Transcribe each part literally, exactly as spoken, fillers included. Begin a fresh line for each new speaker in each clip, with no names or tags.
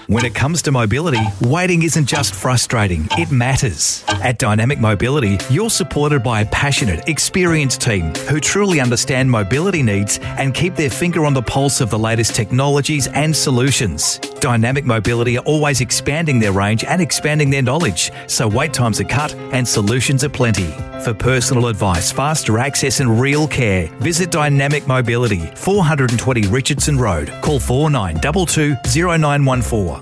When it comes to mobility, waiting isn't just frustrating, it matters. At Dynamic Mobility, you're supported by a passionate, experienced team who truly understand mobility needs and keep their finger on the pulse of the latest technologies and solutions. Dynamic Mobility are always expanding their range and expanding their knowledge, so wait times are cut and solutions are plenty. For personal advice, faster access and real care, visit Dynamic Mobility, four twenty Richardson Road. Call four nine two two zero nine one four.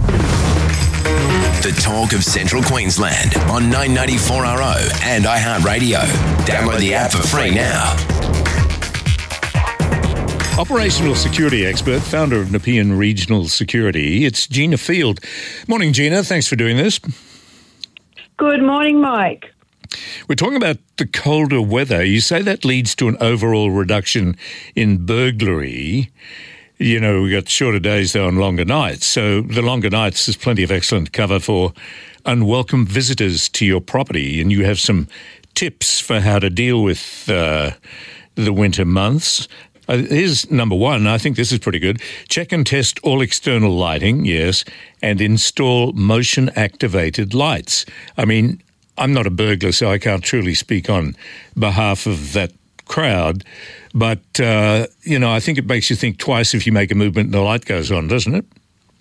The talk of Central Queensland on nine ninety-four R O and iHeartRadio. Download the app for free now.
Operational security expert, founder of Nepean Regional Security, it's Gina Field. Morning, Gina. Thanks for doing this.
Good morning, Mike.
We're talking about the colder weather. You say that leads to an overall reduction in burglary. You know, we've got shorter days, though, and longer nights. So the longer nights, there's plenty of excellent cover for unwelcome visitors to your property. And you have some tips for how to deal with uh, the winter months. Uh, here's number one. I think this is pretty good. Check and test all external lighting, yes, and install motion-activated lights. I mean, I'm not a burglar, so I can't truly speak on behalf of that crowd. But, uh, you know, I think it makes you think twice if you make a movement and the light goes on, doesn't it?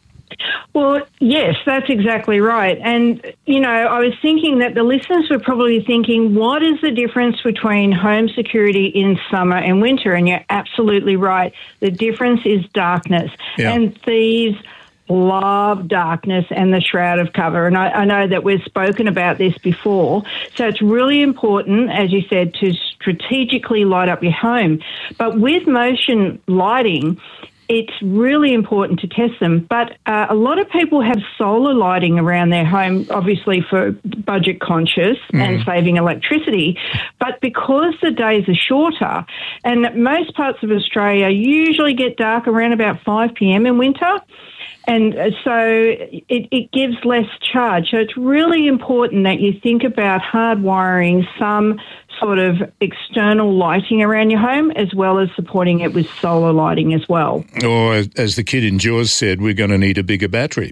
Well, yes, that's exactly right. And, you know, I was thinking that the listeners were probably thinking, what is the difference between home security in summer and winter? And you're absolutely right. The difference is darkness.
Yeah.
And thieves love darkness and the shroud of cover. And I, I know that we've spoken about this before. So it's really important, as you said, to strategically light up your home. But with motion lighting, it's really important to test them. But uh, a lot of people have solar lighting around their home, obviously for budget conscious mm. and saving electricity. But because the days are shorter, and most parts of Australia usually get dark around about five p.m. in winter, and so it, it gives less charge. So it's really important that you think about hardwiring some sort of external lighting around your home, as well as supporting it with solar lighting as well.
Or, as the kid in Jaws said, we're going to need a bigger battery.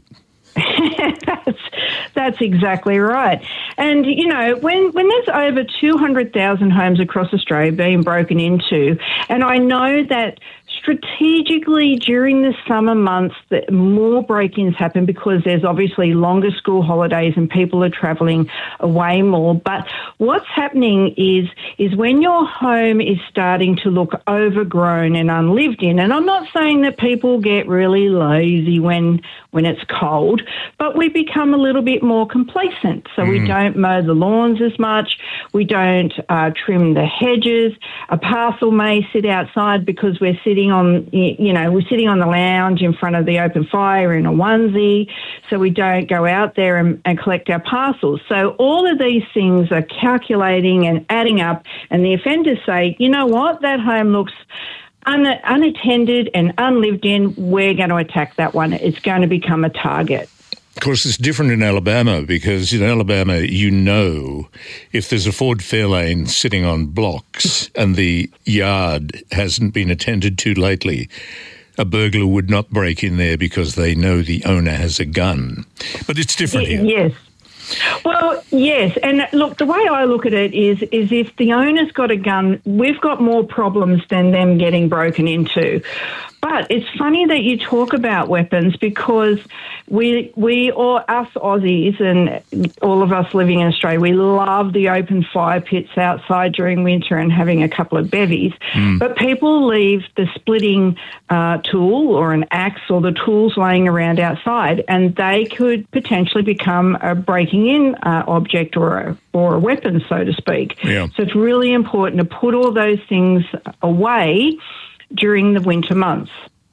that's, that's exactly right. And, you know, when, when there's over two hundred thousand homes across Australia being broken into, and I know that strategically during the summer months that more break-ins happen because there's obviously longer school holidays and people are travelling away more. But what's happening is is when your home is starting to look overgrown and unlived in, and I'm not saying that people get really lazy when when it's cold, but we become a little bit more complacent. So mm. we don't mow the lawns as much. We don't uh, trim the hedges. A parcel may sit outside because we're sitting on, you know, we're sitting on the lounge in front of the open fire in a onesie, so we don't go out there and, and collect our parcels. So all of these things are calculating and adding up, and the offenders say, you know what, that home looks un- unattended and unlived in. We're going to attack that one. It's going to become a target.
Of course, it's different in Alabama because in Alabama, you know, if there's a Ford Fairlane sitting on blocks and the yard hasn't been attended to lately, a burglar would not break in there because they know the owner has a gun. But it's different here.
Yes. Well, yes. And look, the way I look at it is, is if the owner's got a gun, we've got more problems than them getting broken into. But it's funny that you talk about weapons because we, we all, us Aussies and all of us living in Australia, we love the open fire pits outside during winter and having a couple of bevies. Mm. But people leave the splitting uh, tool or an axe or the tools laying around outside, and they could potentially become a breaking-in uh, object or a, or a weapon, so to speak.
Yeah.
So it's really important to put all those things away during the winter months.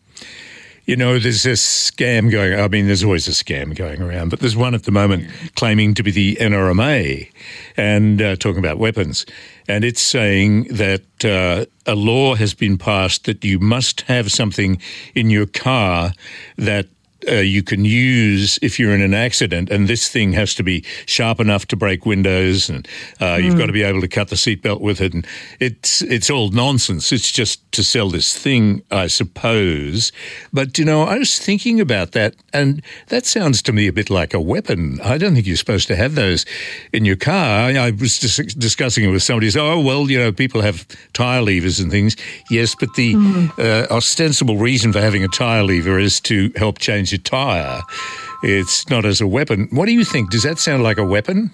You know, there's a scam going, I mean, there's always a scam going around, but there's one at the moment claiming to be the N R M A and uh, talking about weapons. And it's saying that uh, a law has been passed that you must have something in your car that uh, you can use if you're in an accident, and this thing has to be sharp enough to break windows, and uh, mm. you've got to be able to cut the seatbelt with it. And it's it's all nonsense. It's just to sell this thing, I suppose. But, you know, I was thinking about that, and that sounds to me a bit like a weapon. I don't think you're supposed to have those in your car. I, I was dis- discussing it with somebody who said, oh, well, you know, people have tyre levers and things. Yes, but the mm. uh, ostensible reason for having a tyre lever is to help change your tyre. It's not as a weapon. What do you think? Does that sound like a weapon?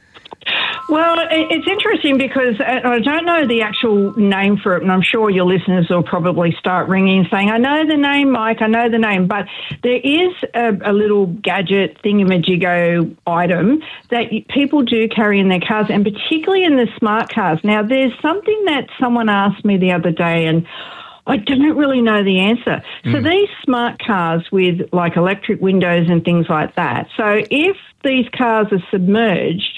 Well, it's interesting because I don't know the actual name for it, and I'm sure your listeners will probably start ringing and saying, I know the name, Mike, I know the name, but there is a, a little gadget thingamajiggo item that people do carry in their cars, and particularly in the smart cars. Now, there's something that someone asked me the other day, and I don't really know the answer. Mm. So these smart cars with like electric windows and things like that, so if these cars are submerged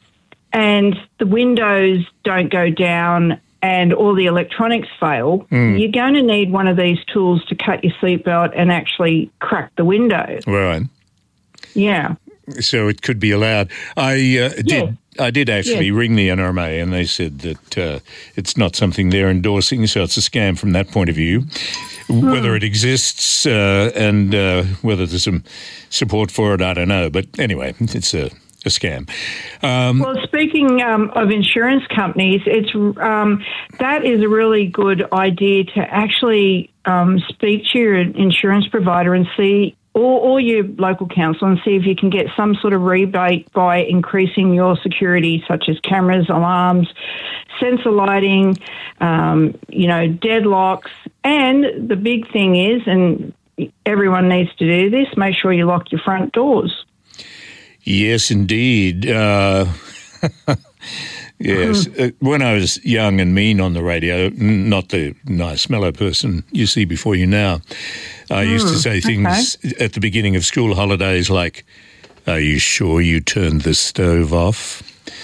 and the windows don't go down and all the electronics fail, mm. you're going to need one of these tools to cut your seatbelt and actually crack the window.
Right.
Yeah.
So it could be allowed. I uh, did.
Yeah.
I did actually
yeah.
ring the N R M A, and they said that uh, it's not something they're endorsing, so it's a scam from that point of view. Mm. Whether it exists uh, and uh, whether there's some support for it, I don't know. But anyway, it's a. A scam. Um,
well, speaking um, of insurance companies, it's um, that is a really good idea to actually um, speak to your insurance provider and see, or, or your local council, and see if you can get some sort of rebate by increasing your security, such as cameras, alarms, sensor lighting, um, you know, deadlocks. And the big thing is, and everyone needs to do this, make sure you lock your front doors.
Yes, indeed. Uh, yes. Uh, when I was young and mean on the radio, not the nice, mellow person you see before you now, I mm, used to say things okay. at the beginning of school holidays like, are you sure you turned the stove off?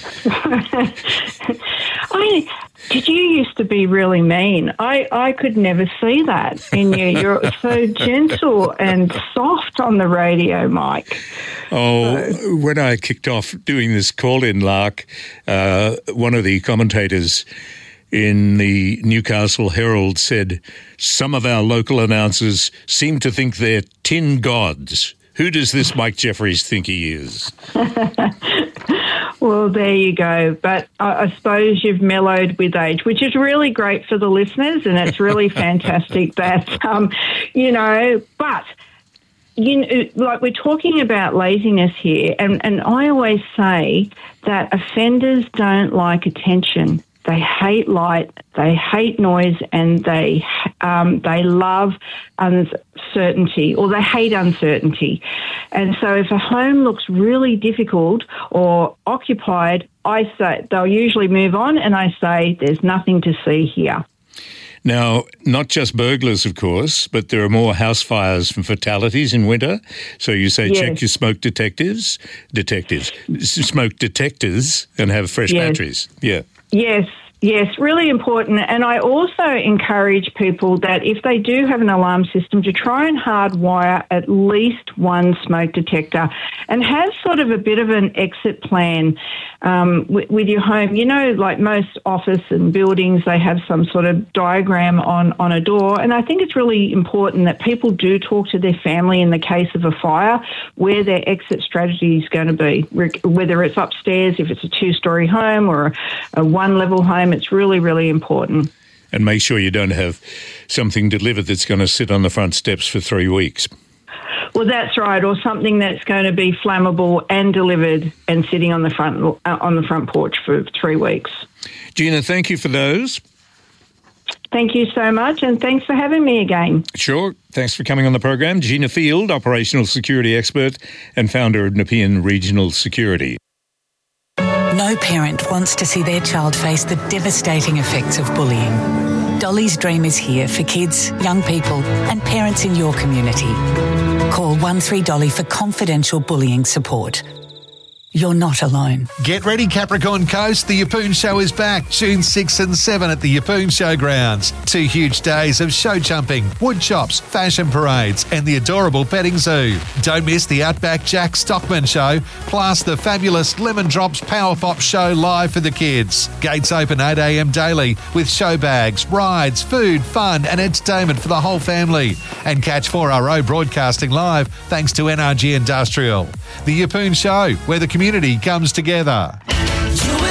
I... Did you used to be really mean? I, I could never see that in you. You're so gentle and soft on the radio, Mike.
Oh, so. When I kicked off doing this call-in lark, uh, one of the commentators in the Newcastle Herald said, some of our local announcers seem to think they're tin gods. Who does this Mike Jeffries think he is?
Well, there you go. But I, I suppose you've mellowed with age, which is really great for the listeners, and it's really fantastic that, um, you know, but, you know, like we're talking about laziness here, and, and I always say that offenders don't like attention. They hate light, they hate noise, and they um, they love uncertainty, or they hate uncertainty. And so if a home looks really difficult or occupied, I say they'll usually move on, and I say there's nothing to see here.
Now, not just burglars, of course, but there are more house fires and fatalities in winter. So you say yes. Check your smoke detectives, detectives, smoke detectors, and have fresh yes. batteries. Yeah.
Yes. Yes, really important. And I also encourage people that if they do have an alarm system, to try and hardwire at least one smoke detector and have sort of a bit of an exit plan um, with, with your home. You know, like most office and buildings, they have some sort of diagram on, on a door. And I think it's really important that people do talk to their family in the case of a fire, where their exit strategy is going to be, whether it's upstairs, if it's a two-storey home, or a, a one-level home. It's really, really important.
And make sure you don't have something delivered that's going to sit on the front steps for three weeks.
Well, that's right, or something that's going to be flammable and delivered and sitting on the front uh, on the front porch for three weeks.
Gina, thank you for those.
Thank you so much, and thanks for having me again.
Sure. Thanks for coming on the program. Gina Field, operational security expert and founder of Nepean Regional Security.
No parent wants to see their child face the devastating effects of bullying. Dolly's Dream is here for kids, young people and parents in your community. Call one three Dolly for confidential bullying support. you're not alone.
Get ready, Capricorn Coast. The Yeppoon Show is back June sixth and seventh at the Yeppoon Showgrounds. Two huge days of show jumping, wood chops, fashion parades and the adorable petting zoo. Don't miss the Outback Jack Stockman Show, plus the fabulous Lemon Drops Power Pop Show live for the kids. Gates open eight a.m. daily with show bags, rides, food, fun and entertainment for the whole family. And catch four R O broadcasting live thanks to N R G Industrial. The Yeppoon Show, where the community comes together.
You